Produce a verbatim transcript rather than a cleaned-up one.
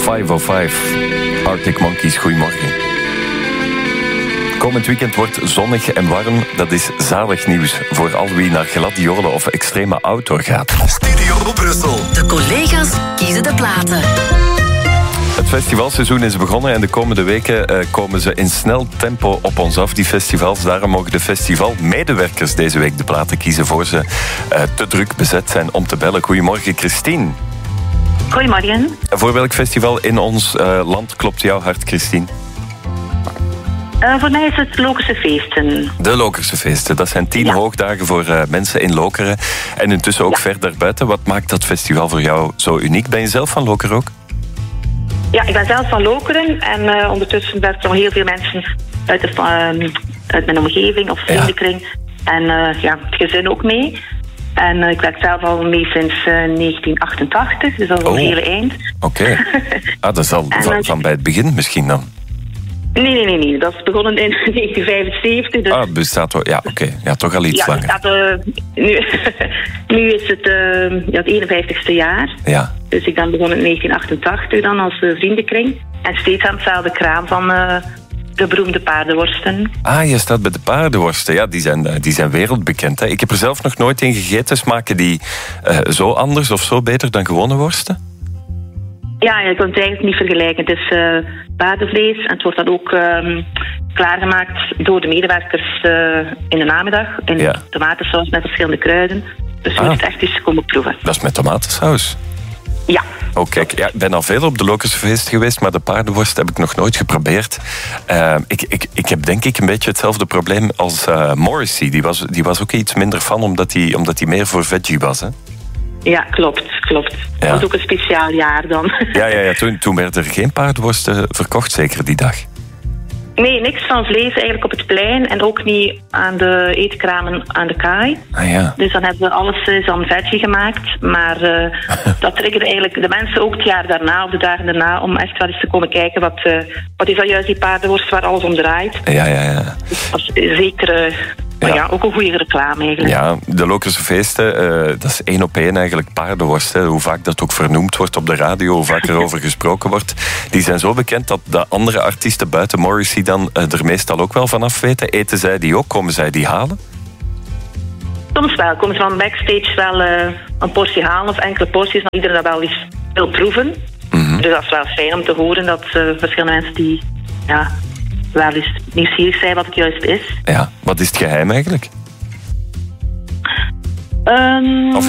vijfhonderdvijf. Arctic Monkeys, goedemorgen. Komend weekend wordt zonnig en warm. Dat is zalig nieuws voor al wie naar gladiolen of extreme outdoor gaat. Studio Brussel. De collega's kiezen de platen. Het festivalseizoen is begonnen en de komende weken uh, komen ze in snel tempo op ons af, die festivals. Daarom mogen de festivalmedewerkers deze week de platen kiezen voor ze uh, te druk bezet zijn om te bellen. Goedemorgen, Christine. Goedemorgen. Voor welk festival in ons uh, land klopt jouw hart, Christine? Uh, voor mij is het Lokerse Feesten. De Lokerse Feesten, dat zijn tien ja. hoogdagen voor uh, mensen in Lokeren. En intussen ook ja. ver daarbuiten. Wat maakt dat festival voor jou zo uniek? Ben je zelf van Lokeren ook? Ja, ik ben zelf van Lokeren. En uh, ondertussen werken nog heel veel mensen uit, de, uh, uit mijn omgeving of vriendenkring. Ja. En uh, ja, het gezin ook mee. En uh, ik werk zelf al mee sinds uh, negentien achtentachtig, dus dat is al oh. een hele eind. Oké. Okay. Ah, dat is al van, uh, van bij het begin misschien dan? Nee, nee, nee, nee. Dat is begonnen in negentien vijfenzeventig. Dus... Ah, het bestaat wel. Ja, oké. Okay. Ja, toch al iets ja, langer. Bestaat, uh, nu, nu is het uh, ja, het eenenvijftigste jaar. Ja. Dus ik ben begonnen in negentien achtentachtig dan als uh, vriendenkring. En steeds aan hetzelfde kraam van uh, de beroemde paardenworsten. Ah, je staat bij de paardenworsten. Ja, die zijn, die zijn wereldbekend. Hè. Ik heb er zelf nog nooit in gegeten. Smaken die uh, zo anders of zo beter dan gewone worsten? Ja, je kunt het eigenlijk niet vergelijken. Het is uh, paardenvlees en het wordt dan ook um, klaargemaakt door de medewerkers uh, in de namiddag. In ja. tomatensaus met verschillende kruiden. Dus je ah. moet het echt eens komen proeven. Dat is met tomatensaus? Ja. Oh, kijk, ja, ik ben al veel op de Lokerse Feest geweest, maar de paardenworst heb ik nog nooit geprobeerd. Uh, ik, ik, ik heb denk ik een beetje hetzelfde probleem als uh, Morrissey. Die was, die was ook iets minder fan, omdat hij omdat die meer voor veggie was, hè? Ja, klopt, klopt. Ja. Dat was ook een speciaal jaar dan. Ja, ja, ja toen, toen werden er geen paardenworsten verkocht, zeker die dag. Nee, niks van vlees eigenlijk op het plein en ook niet aan de eetkramen aan de kaai. Ah, ja. Dus dan hebben we alles uh, dan veggie gemaakt. Maar uh, dat triggerde eigenlijk de mensen ook het jaar daarna, of de dagen daarna, om echt wel eens te komen kijken wat, uh, wat is dat juist die paardenworst waar alles om draait. Ja, ja, ja. Dus dat was zeker... Uh, Maar ja. ja, ook een goede reclame eigenlijk. Ja, de Lokerse Feesten, uh, dat is één op één eigenlijk paardenworst. Hè. Hoe vaak dat ook vernoemd wordt op de radio, hoe vaak erover gesproken wordt. Die zijn zo bekend dat de andere artiesten buiten Morrissey dan uh, er meestal ook wel vanaf weten. Eten zij die ook? Komen zij die halen? Soms wel. Komen ze van backstage wel uh, een portie halen of enkele porties, maar iedereen dat wel eens wil proeven. Mm-hmm. Dus dat is wel fijn om te horen dat uh, verschillende mensen die... ja, wel eens nieuwsgierig zijn wat het juist is. Ja, wat is het geheim eigenlijk? Um, of